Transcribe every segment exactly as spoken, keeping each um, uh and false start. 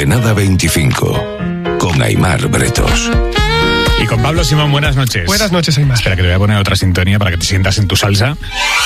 Coordenada veinticinco, con Aimar Bretos. Y con Pablo Simón, buenas noches. Buenas noches, Aimar. Espera, que te voy a poner otra sintonía para que te sientas en tu salsa.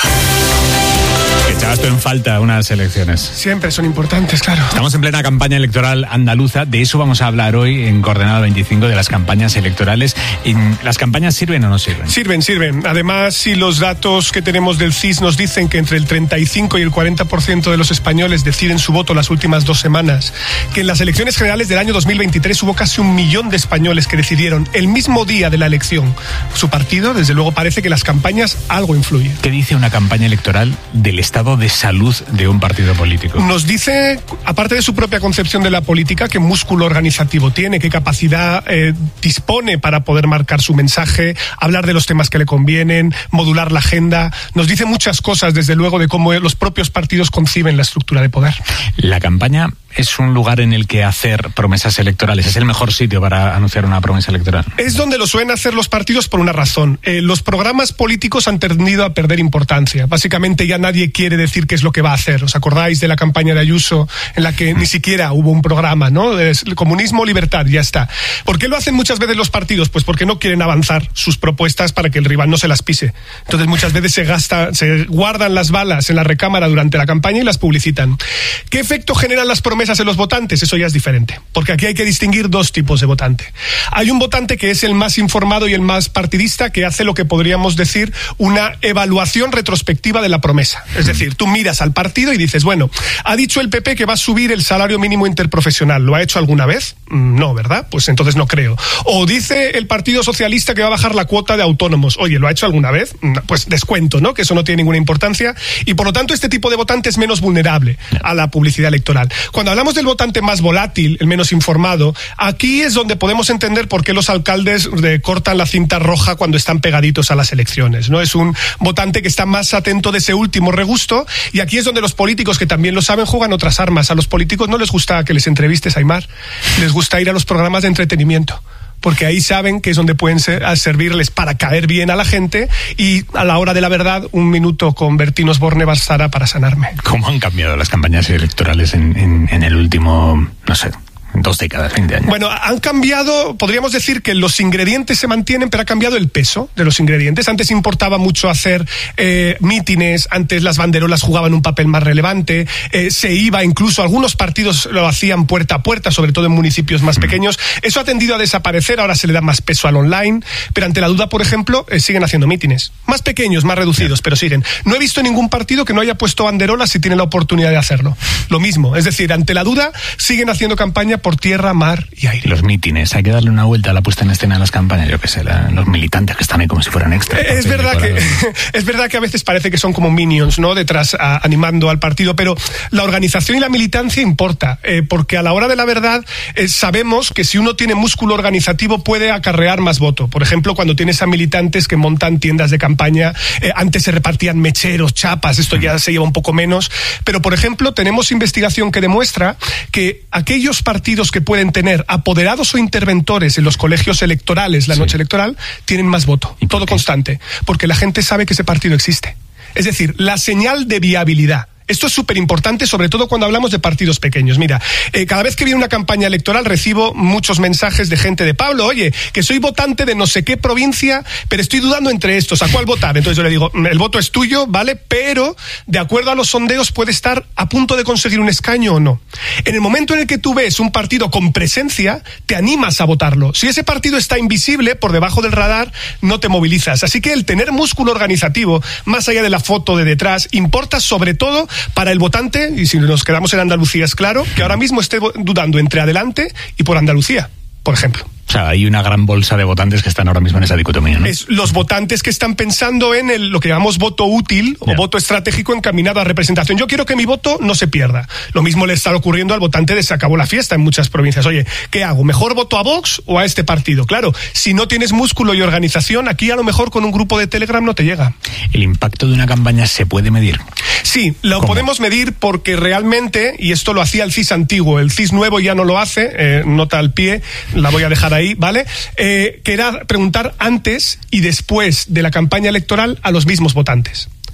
Que echabas tú en falta unas elecciones. Siempre son importantes, claro. Estamos en plena campaña electoral andaluza. De eso vamos a hablar hoy en Coordenada veinticinco, de las campañas electorales. ¿Y las campañas sirven o no sirven? Sirven, sirven. Además, si los datos que tenemos del C I S nos dicen que entre el treinta y cinco y el cuarenta por ciento de los españoles deciden su voto las últimas dos semanas, que en las elecciones generales del año dos mil veintitrés hubo casi un millón de españoles que decidieron el mismo día de la elección su partido, desde luego parece que las campañas algo influyen. ¿Qué dice una campaña electoral del estado de salud de un partido político? Nos dice, aparte de su propia concepción de la política, qué músculo organizativo tiene, qué capacidad eh, dispone para poder marcar su mensaje, hablar de los temas que le convienen, modular la agenda. Nos dice muchas cosas, desde luego, de cómo los propios partidos conciben la estructura de poder. La campaña es un lugar en el que hacer promesas electorales. Es el mejor sitio para anunciar una promesa electoral. Es donde lo suelen hacer los partidos por una razón. Eh, los programas políticos han tendido a perder importancia. Básicamente ya nadie quiere decir qué es lo que va a hacer. ¿Os acordáis de la campaña de Ayuso en la que ni siquiera hubo un programa, ¿no? Es comunismo, libertad, ya está. ¿Por qué lo hacen muchas veces los partidos? Pues porque no quieren avanzar sus propuestas para que el rival no se las pise. Entonces muchas veces se gasta, se guardan las balas en la recámara durante la campaña y las publicitan. ¿Qué efecto generan las promesas en los votantes? Eso ya es diferente, porque aquí hay que distinguir dos tipos de votante. Hay un votante que es el más informado y el más partidista, que hace lo que podríamos decir una evaluación retrospectiva de la promesa. Es decir, tú miras al partido y dices, bueno, ha dicho el P P que va a subir el salario mínimo interprofesional. ¿Lo ha hecho alguna vez? No, ¿verdad? Pues entonces no creo. O dice el Partido Socialista que va a bajar la cuota de autónomos. Oye, ¿lo ha hecho alguna vez? Pues descuento, ¿no? Que eso no tiene ninguna importancia. Y por lo tanto, este tipo de votante es menos vulnerable a la publicidad electoral. Cuando hablamos del votante más volátil, el menos informado, aquí es donde podemos entender por qué los alcaldes cortan la cinta roja cuando están pegaditos a las elecciones, ¿no? Es un votante que está más atento de ese último regusto, y aquí es donde los políticos, que también lo saben, juegan otras armas. A los políticos no les gusta que les entrevistes, Aimar, les gusta ir a los programas de entretenimiento, porque ahí saben que es donde pueden ser, servirles para caer bien a la gente, y a la hora de la verdad, un minuto con Bertín Osborne bastará para sanarme. ¿Cómo han cambiado las campañas electorales en, en, en el último, no sé, dos décadas, veinte años? Bueno, han cambiado, podríamos decir que los ingredientes se mantienen, pero ha cambiado el peso de los ingredientes. Antes importaba mucho hacer eh, mítines, antes las banderolas jugaban un papel más relevante, eh, se iba, incluso algunos partidos lo hacían puerta a puerta, sobre todo en municipios más pequeños. Eso ha tendido a desaparecer, ahora se le da más peso al online, pero ante la duda, por ejemplo, eh, siguen haciendo mítines. Más pequeños, más reducidos, pero siguen. No he visto ningún partido que no haya puesto banderolas si tiene la oportunidad de hacerlo. Lo mismo, es decir, ante la duda, siguen haciendo campaña por tierra, mar y aire. Los mítines, hay que darle una vuelta a la puesta en escena de las campañas, yo qué sé, la, los militantes que están ahí como si fueran extras. Es verdad que es verdad que a veces parece que son como minions, ¿no? Detrás a, animando al partido, pero la organización y la militancia importa, eh, porque a la hora de la verdad eh, sabemos que si uno tiene músculo organizativo puede acarrear más voto. Por ejemplo, cuando tienes a militantes que montan tiendas de campaña, eh, antes se repartían mecheros, chapas, esto ya se lleva un poco menos, pero por ejemplo tenemos investigación que demuestra que aquellos partidos que pueden tener apoderados o interventores en los colegios electorales la sí. noche electoral, tienen más voto, todo constante, porque la gente sabe que ese partido existe. Es decir, la señal de viabilidad. Esto es súper importante, sobre todo cuando hablamos de partidos pequeños. Mira, eh, cada vez que viene una campaña electoral recibo muchos mensajes de gente de Pablo, oye, que soy votante de no sé qué provincia, pero estoy dudando entre estos, ¿a cuál votar? Entonces yo le digo, el voto es tuyo, ¿vale? Pero, de acuerdo a los sondeos, puede estar a punto de conseguir un escaño o no. En el momento en el que tú ves un partido con presencia, te animas a votarlo. Si ese partido está invisible, por debajo del radar, no te movilizas. Así que el tener músculo organizativo, más allá de la foto de detrás, importa sobre todo para el votante, y si nos quedamos en Andalucía es claro, que ahora mismo esté dudando entre Adelante y por Andalucía, por ejemplo. O sea, hay una gran bolsa de votantes que están ahora mismo en esa dicotomía, ¿no? Es los votantes que están pensando en el, lo que llamamos voto útil o yeah. voto estratégico encaminado a representación. Yo quiero que mi voto no se pierda. Lo mismo le está ocurriendo al votante de Se acabó la fiesta en muchas provincias. Oye, ¿qué hago? ¿Mejor voto a Vox o a este partido? Claro, si no tienes músculo y organización, aquí a lo mejor con un grupo de Telegram no te llega. ¿El impacto de una campaña se puede medir? Sí, lo ¿Cómo? podemos medir porque realmente, y esto lo hacía el C I S antiguo, el C I S nuevo ya no lo hace, eh, nota al pie, la voy a dejar ahí, ¿vale? Eh, que era preguntar antes y después de la campaña electoral a los mismos votantes.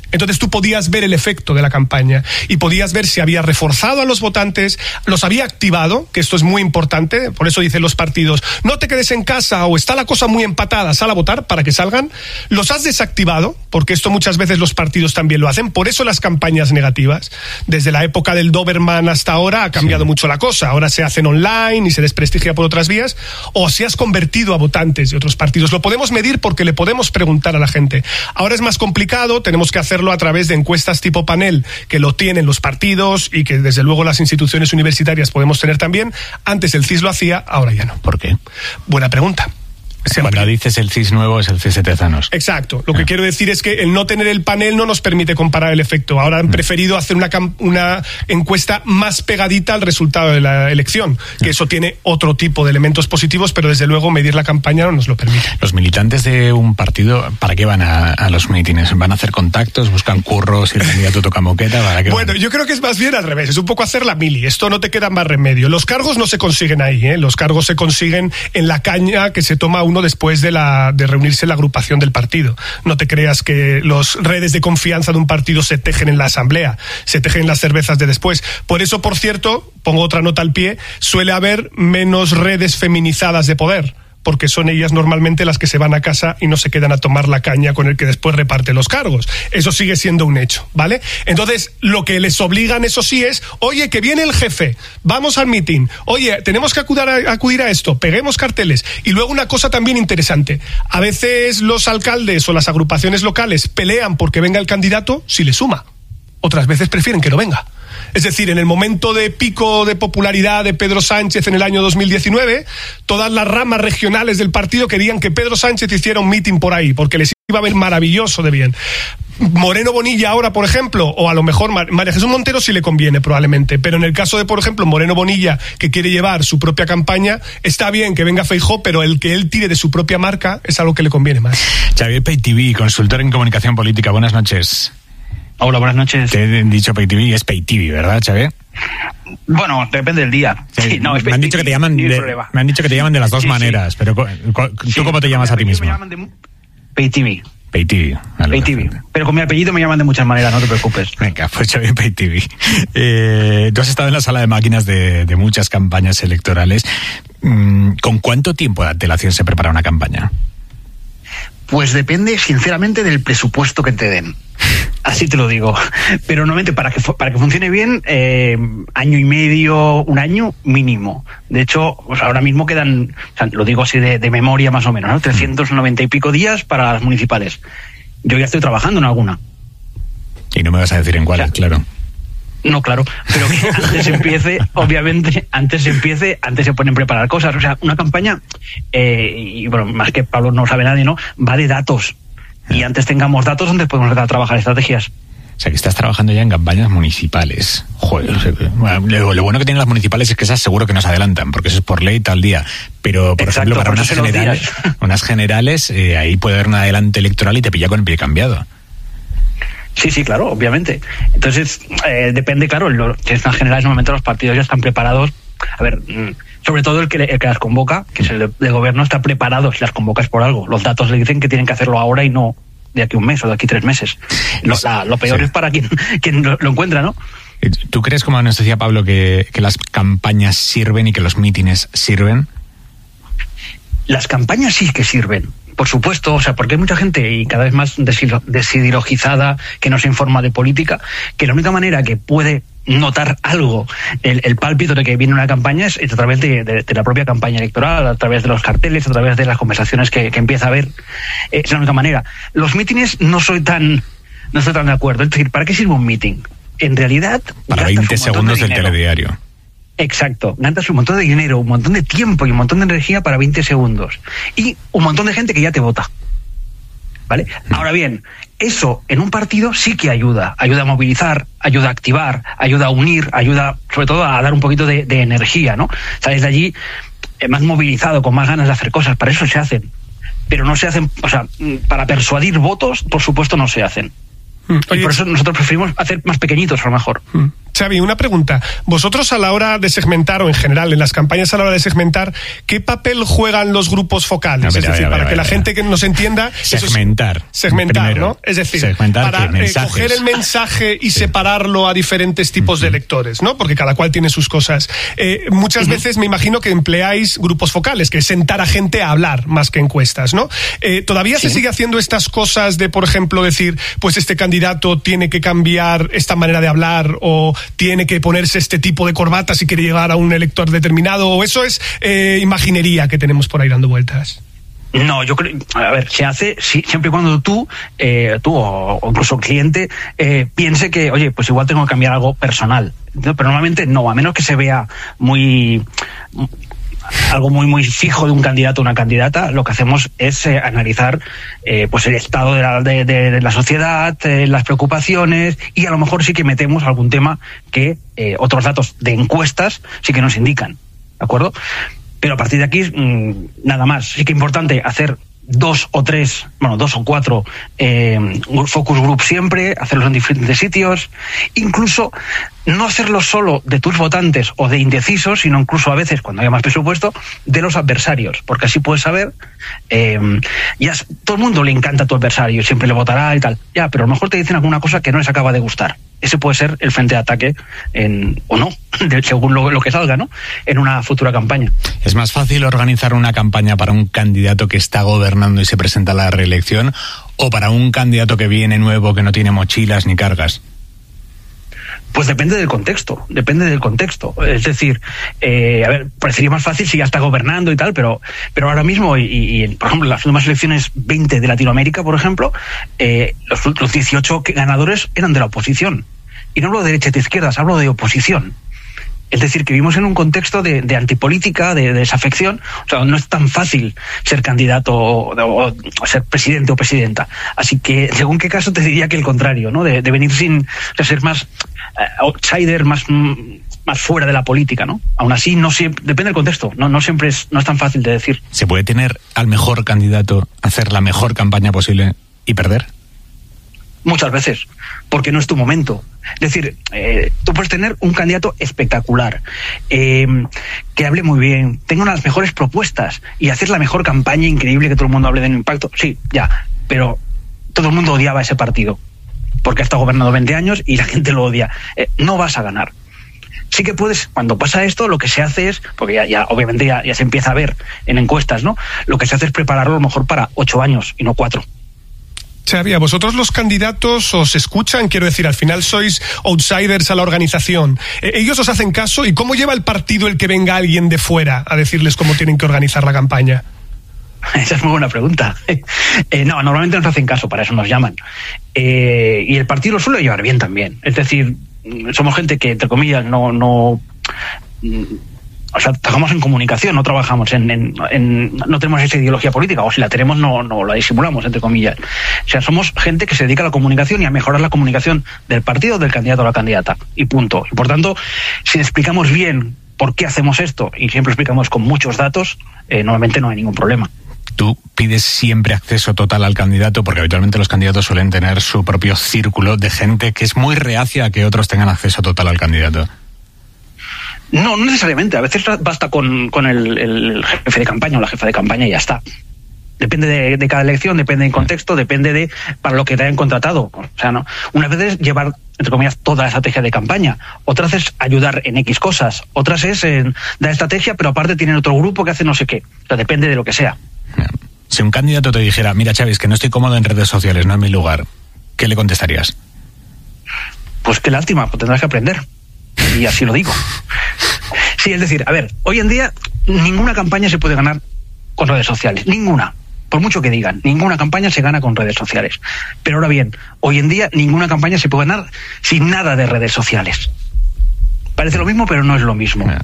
Entonces tú podías ver el efecto de la campaña y podías ver si había reforzado a los votantes, los había activado, que esto es muy importante, por eso dicen los partidos, no te quedes en casa o está la cosa muy empatada, sal a votar para que salgan. Los has desactivado, porque esto muchas veces los partidos también lo hacen, por eso las campañas negativas, desde la época del Doberman hasta ahora ha cambiado sí. mucho la cosa, ahora se hacen online y se desprestigia por otras vías, o si has convertido a votantes de otros partidos. Lo podemos medir porque le podemos preguntar a la gente. Ahora es más complicado, tenemos que hacer a través de encuestas tipo panel que lo tienen los partidos y que desde luego las instituciones universitarias podemos tener también. Antes el C I S lo hacía, ahora ya no. ¿Por qué? Buena pregunta. Siempre. Cuando dices el C I S nuevo es el C I S de Tezanos. Exacto. Lo ah. que quiero decir es que el no tener el panel no nos permite comparar el efecto. Ahora han mm. preferido hacer una, una encuesta más pegadita al resultado de la elección, que mm. eso tiene otro tipo de elementos positivos, pero desde luego medir la campaña no nos lo permite. Los militantes de un partido, ¿para qué van a, a los mítines? ¿Van a hacer contactos? ¿Buscan curros? ¿Y el candidato toca moqueta? ¿Para qué bueno, van? Yo creo que es más bien al revés. Es un poco hacer la mili. Esto no te queda más remedio. Los cargos no se consiguen ahí, ¿eh? Los cargos se consiguen en la caña que se toma uno después de la de reunirse en la agrupación del partido. No te creas que los redes de confianza de un partido se tejen en la asamblea, se tejen en las cervezas de después. Por eso, por cierto, pongo otra nota al pie, suele haber menos redes feminizadas de poder, porque son ellas normalmente las que se van a casa y no se quedan a tomar la caña con el que después reparte los cargos. Eso sigue siendo un hecho, ¿vale? Entonces, lo que les obligan, eso sí, es, oye, que viene el jefe, vamos al meeting, oye, tenemos que acudir a, acudir a esto, peguemos carteles. Y luego una cosa también interesante, a veces los alcaldes o las agrupaciones locales pelean porque venga el candidato si le suma. Otras veces prefieren que no venga. Es decir, en el momento de pico de popularidad de Pedro Sánchez en el año dos mil diecinueve, todas las ramas regionales del partido querían que Pedro Sánchez hiciera un mitin por ahí, porque les iba a ver maravilloso de bien. Moreno Bonilla ahora, por ejemplo, o a lo mejor María Jesús Montero sí le conviene probablemente, pero en el caso de, por ejemplo, Moreno Bonilla, que quiere llevar su propia campaña, está bien que venga Feijóo, pero el que él tire de su propia marca es algo que le conviene más. Xavier Paytv, consultor en comunicación política, buenas noches. Hola, buenas noches. Te he dicho Paytv y es Paytv, ¿verdad, Xavier? Bueno, depende del día. Sí, sí, no, es me han dicho que te llaman de, me han dicho que te llaman de las dos sí, maneras, sí. pero ¿tú sí, cómo te llamas a ti mismo? Me llaman de Paytv. Paytv. Vale, Paytv. Pero con mi apellido me llaman de muchas maneras, no te preocupes. Venga, pues Xavier Paytv. Eh, tú has estado en la sala de máquinas de, de muchas campañas electorales. ¿Con cuánto tiempo de antelación se prepara una campaña? Pues depende, sinceramente, del presupuesto que te den. Así te lo digo. Pero normalmente para que para que funcione bien, eh, año y medio, un año mínimo. De hecho, pues ahora mismo quedan, o sea, lo digo así de, de memoria más o menos, ¿no? trescientos noventa y pico días para las municipales. Yo ya estoy trabajando en alguna. Y no me vas a decir en cuáles, o sea, claro. No, claro, pero que antes empiece, obviamente, antes empiece, antes se pueden preparar cosas. O sea, una campaña, eh, y bueno, más que Pablo no sabe nadie, ¿no? Va de datos. Y antes tengamos datos, antes podemos empezar a trabajar estrategias. O sea, que estás trabajando ya en campañas municipales. Joder, o sea, lo, lo bueno que tienen las municipales es que esas seguro que nos adelantan, porque eso es por ley tal día. Pero, por Exacto, ejemplo, para por unas generales, unas generales eh, ahí puede haber un adelante electoral y te pilla con el pie cambiado. Sí, sí, claro, obviamente. Entonces, eh, depende, claro, lo, que en general, normalmente los partidos ya están preparados. A ver, sobre todo el que, el que las convoca, que es el de, de gobierno, está preparado si las convocas por algo. Los datos le dicen que tienen que hacerlo ahora y no de aquí un mes o de aquí tres meses. Lo, la, lo peor sí. es para quien, quien lo, lo encuentra, ¿no? ¿Tú crees, como nos decía Pablo, que, que las campañas sirven y que los mítines sirven? Las campañas sí que sirven. Por supuesto, o sea, porque hay mucha gente y cada vez más desideologizada que no se informa de política, que la única manera que puede notar algo, el, el pálpito de que viene una campaña es, es a través de, de, de la propia campaña electoral, a través de los carteles, a través de las conversaciones que, que empieza a haber. Es la única manera. Los mítines no soy tan, no estoy tan de acuerdo. Es decir, ¿para qué sirve un míting? En realidad, para veinte segundos del telediario. Exacto, gastas un montón de dinero, un montón de tiempo y un montón de energía para veinte segundos. Y un montón de gente que ya te vota. ¿Vale? Ahora bien, eso en un partido sí que ayuda. Ayuda a movilizar, ayuda a activar, ayuda a unir, ayuda sobre todo a dar un poquito de, de energía, ¿no? Sales de allí eh, más movilizado, con más ganas de hacer cosas. Para eso se hacen. Pero no se hacen, o sea, para persuadir votos, por supuesto no se hacen. Mm. Oye, y por eso nosotros preferimos hacer más pequeñitos a lo mejor. Mm. Xavi, una pregunta. Vosotros a la hora de segmentar, o en general en las campañas a la hora de segmentar, ¿qué papel juegan los grupos focales? Ver, es decir, ver, para ver, que ver, la gente que nos entienda... Segmentar. Es, segmentar, primero, ¿no? Es decir, segmentar para eh, coger el mensaje y sí. separarlo a diferentes tipos uh-huh. de lectores, ¿no? Porque cada cual tiene sus cosas. Eh, muchas uh-huh. veces me imagino que empleáis grupos focales, que es sentar a gente a hablar más que encuestas, ¿no? Eh, ¿Todavía sí. se sigue haciendo estas cosas de, por ejemplo, decir, pues este candidato tiene que cambiar esta manera de hablar o tiene que ponerse este tipo de corbata si quiere llegar a un elector determinado, o eso es eh, imaginería que tenemos por ahí dando vueltas? No, yo creo, a ver, se hace sí, siempre y cuando tú, eh, tú o, o incluso el cliente eh, piense que, oye, pues igual tengo que cambiar algo personal. ¿No? Pero normalmente no, a menos que se vea muy... algo muy muy fijo de un candidato o una candidata, lo que hacemos es eh, analizar eh, pues el estado de la, de, de, de la sociedad, eh, las preocupaciones, y a lo mejor sí que metemos algún tema que eh, otros datos de encuestas sí que nos indican, ¿de acuerdo? Pero a partir de aquí mmm, nada más. Sí que es importante hacer dos o tres, bueno, dos o cuatro eh, focus group siempre, hacerlos en diferentes sitios, incluso no hacerlo solo de tus votantes o de indecisos, sino incluso a veces, cuando haya más presupuesto, de los adversarios, porque así puedes saber, eh, ya todo el mundo le encanta a tu adversario, siempre le votará y tal, ya, pero a lo mejor te dicen alguna cosa que no les acaba de gustar. Ese puede ser el frente de ataque en, o no, de, según lo, lo que salga, ¿no? En una futura campaña. ¿Es más fácil organizar una campaña para un candidato que está gobernando y se presenta a la reelección, o para un candidato que viene nuevo, que no tiene mochilas ni cargas? Pues depende del contexto, depende del contexto. Es decir, eh, a ver, parecería más fácil si ya está gobernando y tal, pero, pero ahora mismo, y, y por ejemplo, las últimas elecciones veinte de Latinoamérica, por ejemplo, eh, los, los dieciocho ganadores eran de la oposición. Y no hablo de derecha y de izquierdas, hablo de oposición. Es decir, que vivimos en un contexto de, de antipolítica, de, de desafección. O sea, no es tan fácil ser candidato o, o, o ser presidente o presidenta. Así que, según qué caso, te diría que el contrario, ¿no? De, de venir sin, de ser más uh, outsider, más, más fuera de la política, ¿no? Aún así, no siempre, depende del contexto. No, no siempre es, no es tan fácil de decir. ¿Se puede tener al mejor candidato, hacer la mejor campaña posible y perder? Muchas veces, porque no es tu momento. Es decir, eh, tú puedes tener un candidato espectacular, eh, que hable muy bien, tenga unas mejores propuestas y hacer la mejor campaña increíble, que todo el mundo hable de un impacto. Sí, ya, pero todo el mundo odiaba ese partido, porque ha estado gobernando veinte años y la gente lo odia. Eh, no vas a ganar. Sí que puedes, cuando pasa esto, lo que se hace es, porque ya, ya obviamente ya, ya se empieza a ver en encuestas, ¿no? Lo que se hace es prepararlo a lo mejor para ocho años y no cuatro. Xavi, ¿a vosotros los candidatos os escuchan? Quiero decir, al final sois outsiders a la organización. Eh, ¿Ellos os hacen caso? ¿Y cómo lleva el partido el que venga alguien de fuera a decirles cómo tienen que organizar la campaña? Esa es muy buena pregunta. Eh, no, normalmente nos hacen caso, para eso nos llaman. Eh, y el partido lo suele llevar bien también. Es decir, somos gente que, entre comillas, no... no O sea, trabajamos en comunicación, no trabajamos en, en, en... no tenemos esa ideología política, o si la tenemos no, no la disimulamos, entre comillas. O sea, somos gente que se dedica a la comunicación y a mejorar la comunicación del partido, del candidato o la candidata, y punto. Y por tanto, si explicamos bien por qué hacemos esto, y siempre explicamos con muchos datos, eh, normalmente no hay ningún problema. ¿Tú pides siempre acceso total al candidato? Porque habitualmente los candidatos suelen tener su propio círculo de gente que es muy reacia a que otros tengan acceso total al candidato. No, no necesariamente. A veces basta con, con el, el jefe de campaña o la jefa de campaña y ya está. Depende de, de cada elección, depende del contexto, depende de para lo que te hayan contratado. O sea, no. Una vez es llevar, entre comillas, toda la estrategia de campaña. Otras es ayudar en X cosas. Otras es en dar estrategia, pero aparte tienen otro grupo que hace no sé qué. O sea, depende de lo que sea. Si un candidato te dijera, mira, Xavi, es que no estoy cómodo en redes sociales, no es mi lugar, ¿qué le contestarías? Pues qué lástima, pues tendrás que aprender. Y así lo digo. Sí, es decir, a ver, hoy en día ninguna campaña se puede ganar con redes sociales, ninguna. Por mucho que digan, ninguna campaña se gana con redes sociales. Pero ahora bien, hoy en día ninguna campaña se puede ganar sin nada de redes sociales. Parece lo mismo, pero no es lo mismo. Yeah.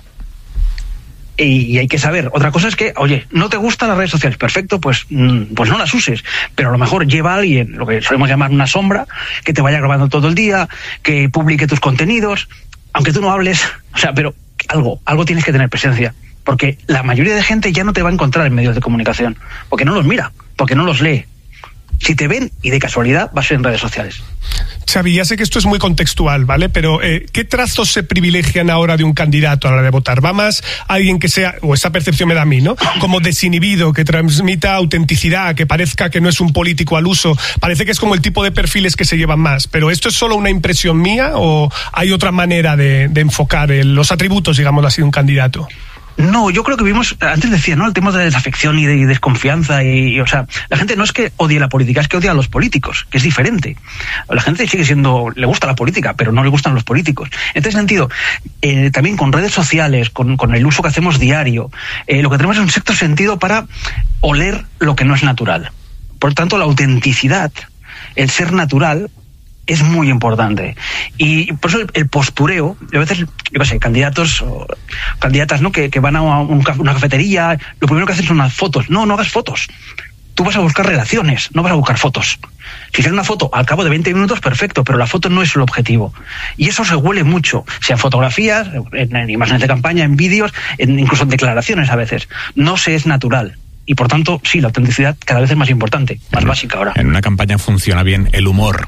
Y, y hay que saber. Otra cosa es que, oye, ¿no te gustan las redes sociales? Perfecto, pues, pues no las uses. Pero a lo mejor lleva a alguien, lo que solemos llamar una sombra, que te vaya grabando todo el día, que publique tus contenidos, aunque tú no hables, o sea, pero algo, algo tienes que tener presencia. Porque la mayoría de gente ya no te va a encontrar en medios de comunicación, porque no los mira, porque no los lee. Si te ven y de casualidad va a ser en redes sociales. Xavi, ya sé que esto es muy contextual, ¿vale? Pero eh, ¿qué trazos se privilegian ahora de un candidato a la hora de votar? ¿Va más alguien que sea, o esa percepción me da a mí, ¿no? Como desinhibido, que transmita autenticidad, que parezca que no es un político al uso? Parece que es como el tipo de perfiles que se llevan más. ¿Pero esto es solo una impresión mía o hay otra manera de, de enfocar el, los atributos, digamos así, de un candidato? No, yo creo que vivimos, antes decía, ¿no? El tema de desafección y de y desconfianza y, y, o sea, la gente no es que odie la política, es que odia a los políticos, que es diferente. La gente sigue siendo, le gusta la política, pero no le gustan los políticos. En este sentido, eh, también con redes sociales, con, con el uso que hacemos diario, eh, lo que tenemos es un sexto sentido para oler lo que no es natural. Por tanto, la autenticidad, el ser natural, es muy importante. Y por eso el, el postureo, a veces, yo qué sé, candidatos o candidatas, ¿no? Que, que van a un, una cafetería, lo primero que hacen son unas fotos. No, no hagas fotos. Tú vas a buscar relaciones, no vas a buscar fotos. Si haces una foto al cabo de veinte minutos, perfecto, pero la foto no es el objetivo. Y eso se huele mucho, sea en fotografías, en, en imágenes de campaña, en vídeos, en, incluso en declaraciones a veces. No se es natural. Y por tanto, sí, la autenticidad cada vez es más importante, más en, básica ahora. En una campaña funciona bien el humor.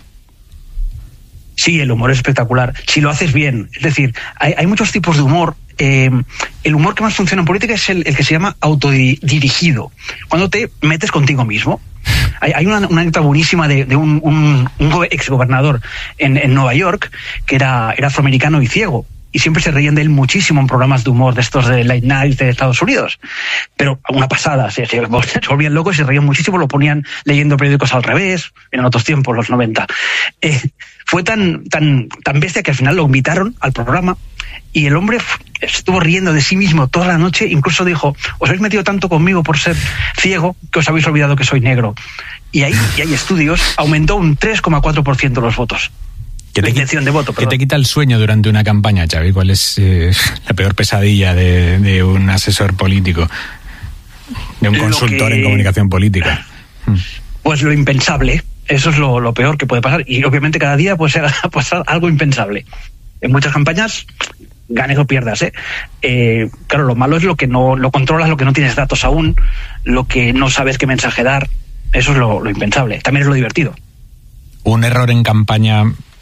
Sí, el humor es espectacular, si lo haces bien. Es decir, hay, hay muchos tipos de humor. Eh, el humor que más funciona en política es el, el que se llama autodirigido, cuando te metes contigo mismo. Hay, hay una, una anécdota buenísima de, de un, un, un exgobernador en, en Nueva York que era, era afroamericano y ciego. Y siempre se reían de él muchísimo en programas de humor de estos de late night de Estados Unidos. Pero una pasada, se, se, se volvían locos y se reían muchísimo, lo ponían leyendo periódicos al revés, en otros tiempos, los noventa. Eh, fue tan, tan, tan bestia que al final lo invitaron al programa y el hombre estuvo riendo de sí mismo toda la noche, incluso dijo, os habéis metido tanto conmigo por ser ciego que os habéis olvidado que soy negro. Y ahí, y hay estudios, aumentó un tres coma cuatro por ciento los votos. ¿Qué te, intención de voto, ¿Qué te quita el sueño durante una campaña, Xavi? ¿Cuál es eh, la peor pesadilla de, de un asesor político, de un consultor que, en comunicación política? Pues lo impensable, eso es lo, lo peor que puede pasar. Y obviamente cada día puede ser pasar algo impensable. En muchas campañas, ganes o pierdas, ¿eh? Eh, claro, lo malo es lo que no lo controlas, lo que no tienes datos aún, lo que no sabes qué mensaje dar. Eso es lo, lo impensable. También es lo divertido. ¿Un error en campaña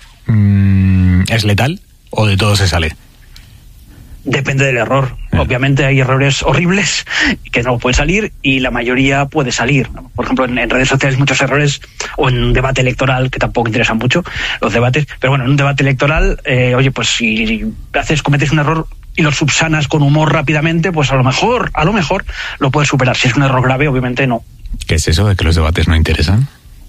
es letal o de todo se sale? Depende del error. Eh. Obviamente hay errores horribles que no pueden salir y la mayoría puede salir. Por ejemplo, en, en redes sociales muchos errores, o en un debate electoral, que tampoco interesan mucho los debates, pero bueno, en un debate electoral, eh, oye, pues si haces, cometes un error y lo subsanas con humor rápidamente, pues a lo mejor, a lo mejor lo puedes superar. Si es un error grave, obviamente no. ¿Qué es eso de que los debates no interesan?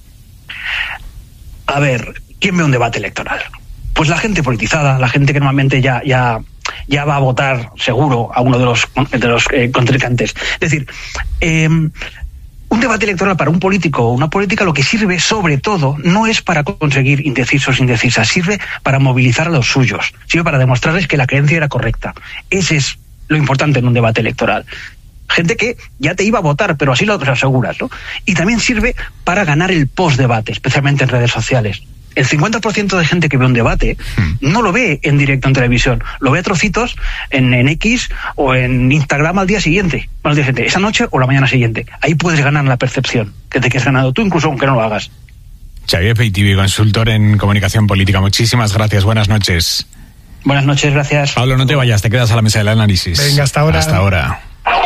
A ver, ¿quién ve un debate electoral? Pues la gente politizada, la gente que normalmente ya ya ya va a votar seguro a uno de los de los eh, contrincantes. Es decir, eh, un debate electoral para un político o una política lo que sirve sobre todo no es para conseguir indecisos indecisas, sirve para movilizar a los suyos, sirve para demostrarles que la creencia era correcta. Ese es lo importante en un debate electoral. Gente que ya te iba a votar, pero así lo aseguras, ¿no? Y también sirve para ganar el post-debate, especialmente en redes sociales. El cincuenta por ciento de gente que ve un debate no lo ve en directo en televisión, lo ve a trocitos en, en X o en Instagram al día siguiente, bueno, al día siguiente, esa noche o la mañana siguiente. Ahí puedes ganar la percepción que te que has ganado tú, incluso aunque no lo hagas. Xavi Feitivi, consultor en comunicación política. Muchísimas gracias, buenas noches. Buenas noches, gracias. Pablo, no te vayas, te quedas a la mesa del análisis. Venga, hasta ahora. Hasta ahora.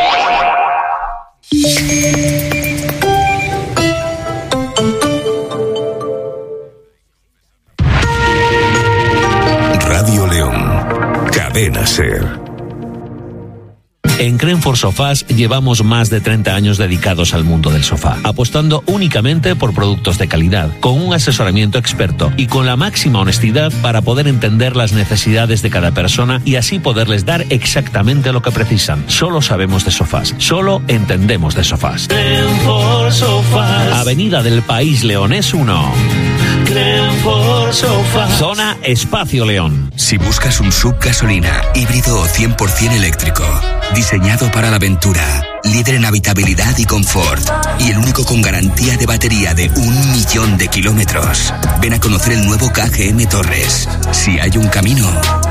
Radio León, Cadena SER. En Crenford Sofás llevamos más de treinta años dedicados al mundo del sofá, apostando únicamente por productos de calidad, con un asesoramiento experto y con la máxima honestidad para poder entender las necesidades de cada persona y así poderles dar exactamente lo que precisan. Solo sabemos de sofás, solo entendemos de sofás. Crenford Sofás, Avenida del País Leonés uno. Crenford Sofás, Zona Espacio León. Si buscas un sub gasolina, híbrido o cien por ciento eléctrico, diseñado para la aventura, líder en habitabilidad y confort, y el único con garantía de batería de un millón de kilómetros, ven a conocer el nuevo K G M Torres. Si hay un camino,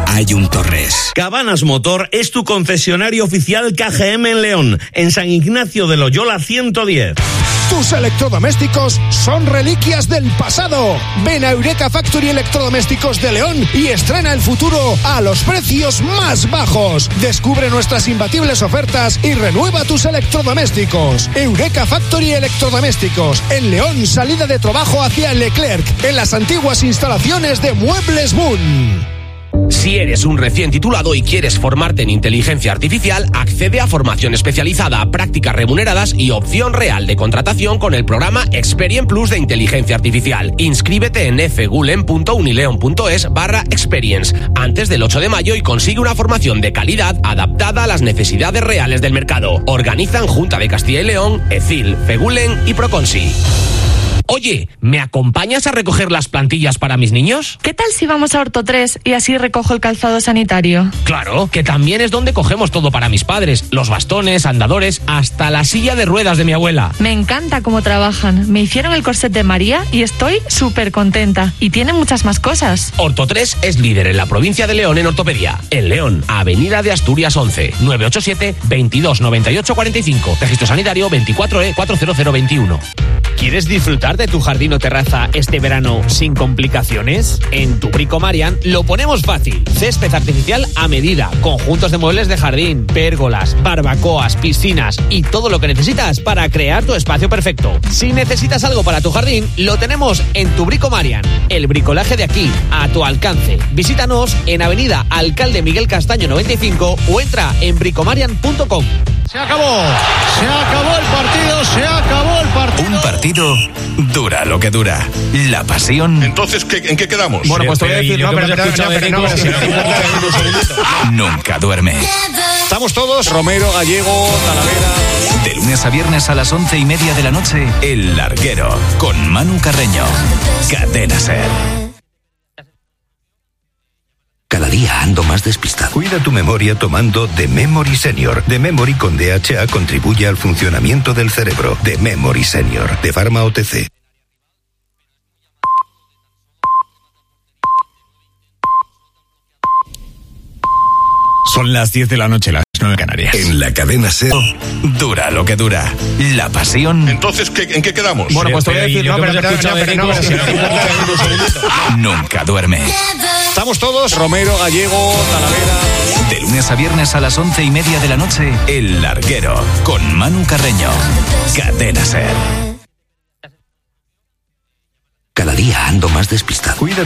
hay un Torres. Cabanas Motor es tu concesionario oficial K G M en León, en San Ignacio de Loyola ciento diez. Tus electrodomésticos son reliquias del pasado. Ven a Eureka Factory Electrodomésticos de León y estrena el futuro a los precios más bajos. Descubre nuestras imbatibles ofertas y renueva tus electrodomésticos. Eureka Factory Electrodomésticos en León, salida de trabajo hacia Leclerc, en las antiguas instalaciones de Muebles Moon. Si eres un recién titulado y quieres formarte en inteligencia artificial, accede a formación especializada, prácticas remuneradas y opción real de contratación con el programa Experience Plus de inteligencia artificial. Inscríbete en fgulen.unileon.es barra experience antes del ocho de mayo y consigue una formación de calidad adaptada a las necesidades reales del mercado. Organizan Junta de Castilla y León, ECIL, FEGULEN y Proconsi. Oye, ¿me acompañas a recoger las plantillas para mis niños? ¿Qué tal si vamos a Orto tres y así recojo el calzado sanitario? Claro, que también es donde cogemos todo para mis padres. Los bastones, andadores, hasta la silla de ruedas de mi abuela. Me encanta cómo trabajan. Me hicieron el corset de María y estoy súper contenta. Y tienen muchas más cosas. Orto tres es líder en la provincia de León en ortopedia. En León, Avenida de Asturias once, nueve ocho siete, veintidós noventa y ocho cuarenta y cinco. Registro sanitario veinticuatro E cuatro cero cero veintiuno. ¿Quieres disfrutar de tu jardín o terraza este verano sin complicaciones? En tu Brico Marian lo ponemos fácil. Césped artificial a medida, conjuntos de muebles de jardín, pérgolas, barbacoas, piscinas y todo lo que necesitas para crear tu espacio perfecto. Si necesitas algo para tu jardín, lo tenemos en tu Brico Marian. El bricolaje de aquí, a tu alcance. Visítanos en Avenida Alcalde Miguel Castaño noventa y cinco o entra en bricomarian punto com. Se acabó, se acabó el partido, se acabó el partido. Un partido dura lo que dura. La pasión. Entonces, ¿qué, ¿en qué quedamos? Bueno, pues te voy a decir, no, pero, pero, no, pero, no, pero, nunca duerme. Estamos todos, Romero, Gallego, Talavera. De lunes a viernes a las once y media de la noche, El Larguero, con Manu Carreño. Cadena Ser. Cada día ando más despistado. Cuida tu memoria tomando The Memory Senior. The Memory con D H A contribuye al funcionamiento del cerebro. The Memory Senior, de Pharma O T C. Son las diez de la noche, las nueve Canarias. En la cadena Ser, dura lo que dura. La pasión. Entonces, ¿qué, ¿en qué quedamos? Bueno, pues te voy a decir, no, pero, pero, no, pero, no, pero, nunca duerme. Estamos todos, Romero, Gallego, Talavera. De lunes a viernes a las once y media de la noche, El Larguero, con Manu Carreño. Cadena Ser. Cada día ando más despistado. Cuida